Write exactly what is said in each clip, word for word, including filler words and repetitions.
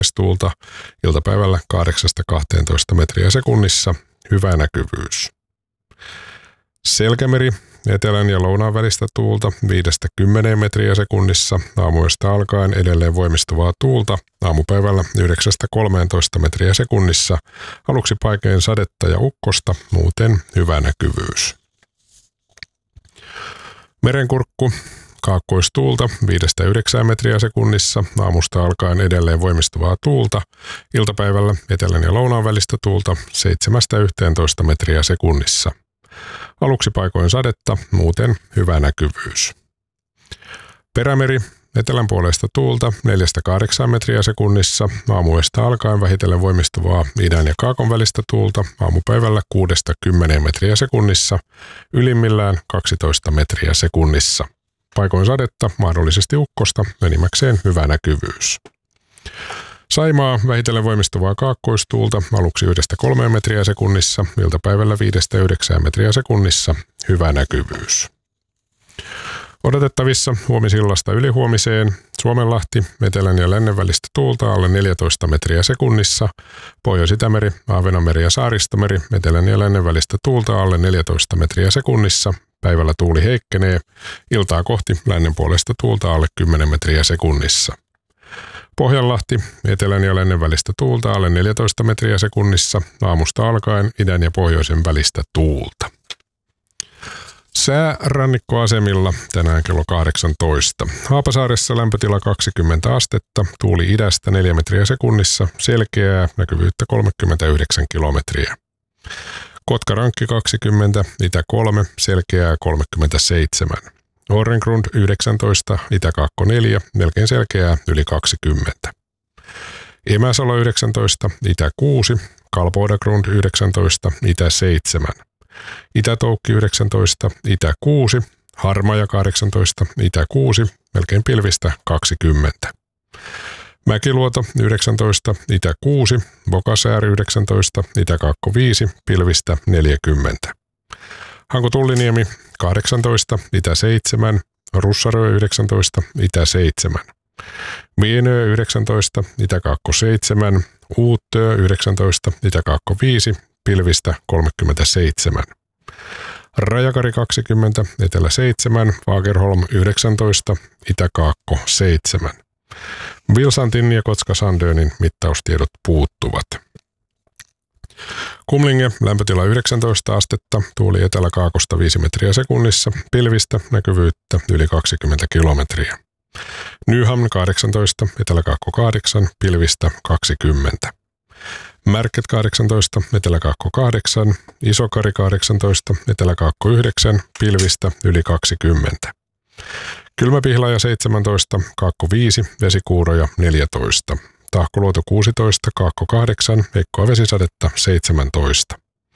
tuulta, iltapäivällä kahdeksasta kahteentoista metriä sekunnissa, hyvä näkyvyys. Selkämeri, etelän ja lounaan välistä tuulta viidestä kymmeneen metriä sekunnissa, aamuyöstä alkaen edelleen voimistuvaa tuulta, aamupäivällä yhdeksästä kolmeentoista metriä sekunnissa, aluksi paikeen sadetta ja ukkosta, muuten hyvä näkyvyys. Merenkurkku, kaakkoistuulta viidestä yhdeksään metriä sekunnissa, aamusta alkaen edelleen voimistuvaa tuulta, iltapäivällä etelän ja lounaan välistä tuulta seitsemästä yhteentoista metriä sekunnissa. Aluksi paikoin sadetta, muuten hyvä näkyvyys. Perämeri, etelänpuoleista tuulta neljästä kahdeksaan metriä sekunnissa, aamuyöstä alkaen vähitellen voimistuvaa idän ja kaakon välistä tuulta, aamupäivällä kuudesta kymmeneen metriä sekunnissa, ylimmillään kaksitoista metriä sekunnissa. Paikoin sadetta, mahdollisesti ukkosta, enimmäkseen hyvä näkyvyys. Saimaa, vähitellen voimistuvaa kaakkoistuulta, aluksi yhdestä kolmeen metriä sekunnissa, iltapäivällä viidestä yhdeksään metriä sekunnissa, hyvä näkyvyys. Odotettavissa huomisillasta ylihuomiseen, Suomenlahti, etelän ja lännen välistä tuulta alle neljätoista metriä sekunnissa, Pohjois-Itämeri, Ahvenanmeri ja Saaristomeri, etelän ja lännen välistä tuulta alle neljätoista metriä sekunnissa, päivällä tuuli heikkenee, iltaa kohti lännen puolesta tuulta alle kymmenen metriä sekunnissa. Pohjanlahti, etelän ja lännen välistä tuulta alle neljätoista metriä sekunnissa, aamusta alkaen idän ja pohjoisen välistä tuulta. Sää rannikkoasemilla tänään kello kahdeksantoista. Haapasaaressa lämpötila kaksikymmentä astetta, tuuli idästä neljä metriä sekunnissa, selkeää, näkyvyyttä kolmekymmentäyhdeksän kilometriä. Kotkarankki kaksikymmentä, itä kolme, selkeää kolmekymmentäseitsemän. Orrengrund yhdeksäntoista, Itä-Kaakko neljä, melkein selkeää yli kaksikymmentä. Emäsalo yhdeksäntoista, Itä kuusi, Kalpoidagrund yhdeksäntoista, Itä seitsemän. Itä-Toukki yhdeksäntoista, Itä kuusi, Harmaja kahdeksantoista, Itä kuusi, melkein pilvistä kaksikymmentä. Mäkiluoto yhdeksäntoista, Itä kuusi, Bokasääri yhdeksäntoista, Itä-Kaakko viisi, pilvistä neljäkymmentä. Hanko-Tulliniemi kahdeksantoista, Itä seitsemän, Russarö yhdeksäntoista, Itä seitsemän. Vienöö yhdeksäntoista, Itä-Kaakko seitsemän, Uuttöö yhdeksäntoista, Itä-Kaakko viisi, pilvistä kolmekymmentäseitsemän. Rajakari kaksikymmentä, Etelä seitsemän, Fagerholm yhdeksäntoista, Itä-Kaakko seitsemän. Vilsantin ja Kotka-Sandönin mittaustiedot puuttuvat. Kumlinge, lämpötila yhdeksäntoista astetta, tuuli etelä-kaakosta viisi metriä sekunnissa, pilvistä, näkyvyyttä yli kaksikymmentä kilometriä. Nyhamn kahdeksantoista, etelä-kaakko kahdeksan, pilvistä kaksikymmentä. Märket kahdeksantoista, etelä-kaakko kahdeksan, Isokari kahdeksantoista, etelä-kaakko yhdeksän, pilvistä yli kaksikymmentä. Kylmäpihlaja seitsemäntoista, Kaakko viisi, vesikuuroja neljätoista. Tahkoluoto kuusitoista, Kaakko kahdeksan, heikkoa vesisadetta seitsemäntoista.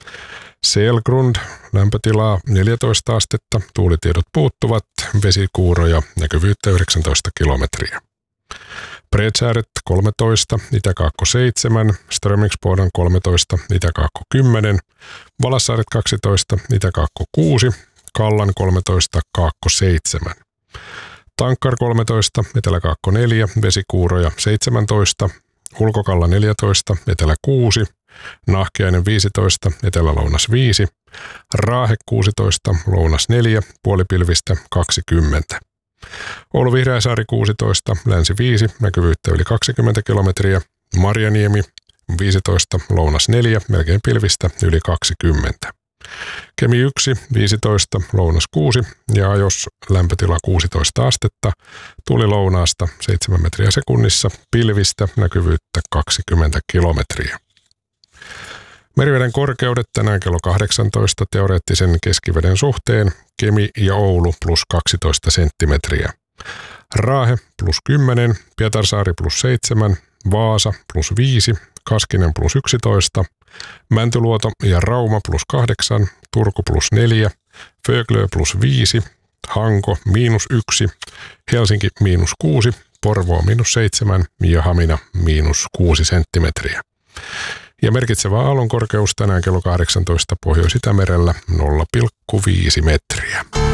Selgrund, lämpötilaa neljätoista astetta, tuulitiedot puuttuvat, vesikuuroja, näkyvyyttä yhdeksäntoista kilometriä. Bredsääret kolmetoista, Itä-Kaakko seitsemän, Strömingsboden kolmetoista, Itä-Kaakko kymmenen, Valassaaret kaksitoista, Itä-Kaakko kuusi, Kallan kolmetoista, Kaakko seitsemän. Tankkar kolmetoista, Etelä-Kaakko neljä, vesikuuroja seitsemäntoista, Ulkokalla neljätoista, Etelä kuusi, Nahkiainen viisitoista, Etelä-Lounas viisi, Raahe kuusitoista, Lounas neljä, puolipilvistä kaksikymmentä. Oulu Vihreäsaari kuusitoista, Länsi viisi, näkyvyyttä yli kaksikymmentä kilometriä, Marjaniemi viisitoista, Lounas neljä, melkein pilvistä yli kaksikymmentä. Kemi yksi, viisitoista, Lounas kuusi ja Ajos lämpötila kuusitoista astetta, tuuli lounaasta seitsemän metriä sekunnissa, pilvistä, näkyvyyttä kaksikymmentä kilometriä. Meriveden korkeudet tänään kello kahdeksantoista teoreettisen keskiveden suhteen, Kemi ja Oulu plus kaksitoista senttimetriä. Raahe plus kymmenen, Pietarsaari plus seitsemän, Vaasa plus viisi, Kaskinen plus yksitoista, Mäntyluoto ja Rauma plus kahdeksan, Turku plus neljä, Föglö plus viisi, Hanko miinus yksi, Helsinki miinus kuusi, Porvoo miinus seitsemän ja Hamina miinus kuusi senttimetriä. Ja merkitsevä aallonkorkeus tänään kello kahdeksantoista Pohjois-Itämerellä nolla pilkku viisi metriä.